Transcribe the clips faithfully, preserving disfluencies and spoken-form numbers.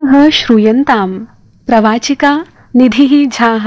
ह श्रूयन्ताम् प्रवाचिका निधिः झाः।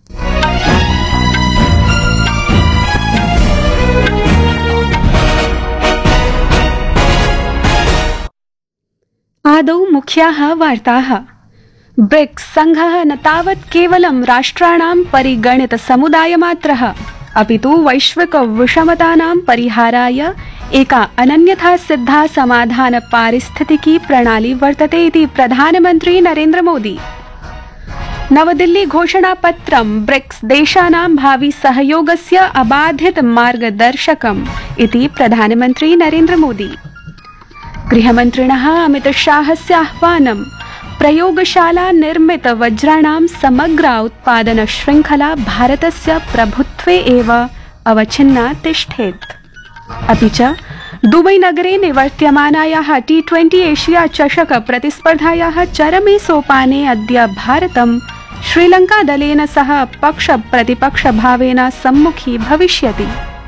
आदौ मुख्याः वार्ताः। ब्रिक्स संघः न तावत् केवलं राष्ट्राणां परिगणितसमुदायमात्रः अपितु वैश्विक विषमतानां परिहाराय एका अनन्यथा सिद्धा समाधान पारिस्थितिकी प्रणाली वर्तते इति प्रधानमन्त्री नरेन्द्र मोदी। नवदिल्ली घोषणापत्रं ब्रिक्स देशानां भावि सहयोगस्य अबाधित मार्गदर्शकम् इति प्रधानमन्त्री नरेन्द्र मोदी। गृहमन्त्रिणः अमितशाहस्य आह्वानं प्रयोगशाला निर्मित वज्राणां समग्रा उत्पादन श्रृंखला भारतस्य प्रभुत्वे एव अवच्छिन्ना तिष्ठेत्। अपि च दुबई नगरे निवर्त्यमानायाः टी ट्वेंटी एशिया चषक प्रतिस्पर्धायाः चरमे सोपाने अद्य भारतं श्रीलंका दलेन सह पक्ष प्रतिपक्ष भावेन सम्मुखी भविष्यति।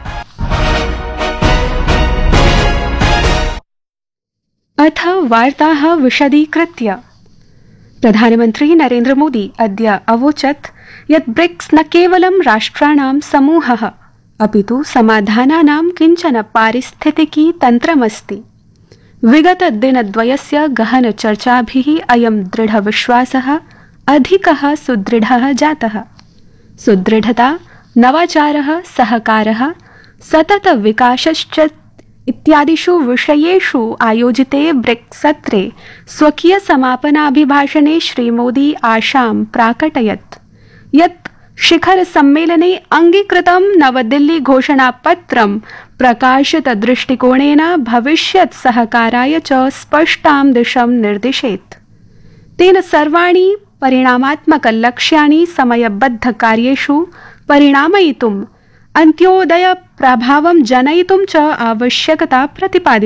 अथ वार्ताः विशदीकृत्य। प्रधानमन्त्री नरेन्द्र मोदी अद्य अवोचत् यत् ब्रिक्स न केवलं राष्ट्राणां समूहः अपितु समाधानानां किञ्चन पारिस्थितिकी तन्त्रमस्ति। विगत दिनद्वयस्य गहन चर्चाभिः अयं दृढविश्वासः अधिकः सुदृढः जातः। सुदृढता, नवाचारः, सहकारः, सतत विकासश्च इत्यादिषु विषयेषु आयोजिते ब्रिक्स सत्रे स्वकीय समापनाभिभाषणे श्रीमोदी आशां प्राकटयत् यत् शिखर सम्मेलने अंगीकृतं नवदिल्ली घोषणापत्रं प्रकाशित दृष्टिकोणेन भविष्यत् सहकाराय च स्पष्टां दिशं निर्दिशेत्। तेन सर्वाणि परिणामात्मक लक्ष्याणि समयबद्ध कार्येषु परिणामयितुं अन्त्योदय प्रभावं जनयितुं च आवश्यकता प्रतिपादिता।